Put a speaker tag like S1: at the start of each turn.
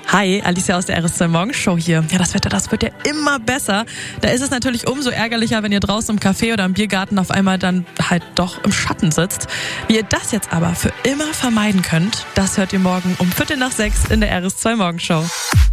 S1: Hi, Alicia aus der RS2 Morgenshow hier. Ja, das Wetter, das wird ja immer besser. Da ist es natürlich umso ärgerlicher, wenn ihr draußen im Café oder im Biergarten auf einmal dann halt doch im Schatten sitzt. Wie ihr das jetzt aber für immer vermeiden könnt, das hört ihr morgen um 5:45 in der RS2 Morgenshow.